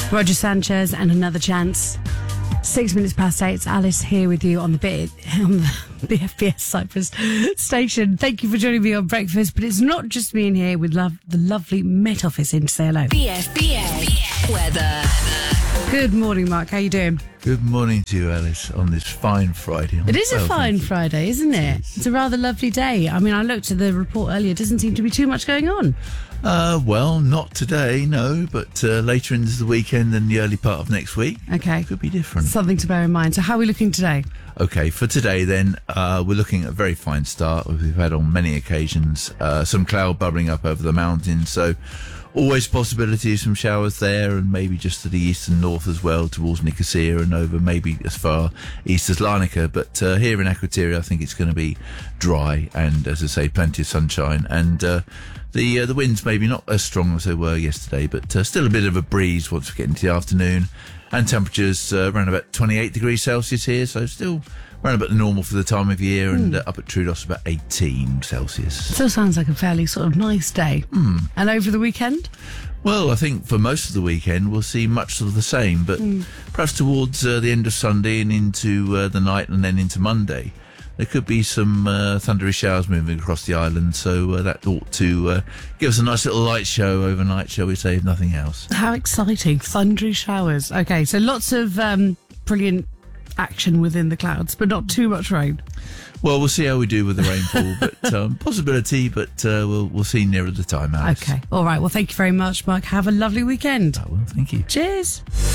Roger Sanchez and Another Chance. 6 minutes past 8. It's Alice here with you on the BFBS Cyprus station. Thank you for joining me on breakfast. But it's not just me in here with the lovely Met Office in to say hello. BFBS weather. Good morning, Mark. How you doing? Good morning to you, Alice, on this fine Friday. It is a fine Friday, isn't it? It's a rather lovely day. I mean, I looked at the report earlier. It doesn't seem to be too much going on. Well, not today, no, but later into the weekend and the early part of next week. Okay. Could be different. Something to bear in mind. So how are we looking today? Okay, for today then, we're looking at a very fine start. We've had on many occasions some cloud bubbling up over the mountains, so always possibility of some showers there, and maybe just to the east and north as well, towards Nicosia and over maybe as far east as Larnaca. But here in Akrotiri, I think it's going to be dry and, as I say, plenty of sunshine. And the winds maybe not as strong as they were yesterday, but still a bit of a breeze once we get into the afternoon. And temperatures around about 28 degrees Celsius here, so still around about the normal for the time of year, and up at Troodos about 18 Celsius. Still sounds like a fairly sort of nice day. And over the weekend? Well, I think for most of the weekend we'll see much of the same, but perhaps towards the end of Sunday and into the night and then into Monday, there could be some thundery showers moving across the island, so that ought to give us a nice little light show overnight, shall we say, if nothing else. How exciting. Thundery showers. Okay, so lots of brilliant action within the clouds, but not too much rain. Well, we'll see how we do with the rainfall, but possibility, but we'll see nearer the time, Alice. Okay. All right. Well, thank you very much, Mark. Have a lovely weekend. Oh, well, thank you. Cheers.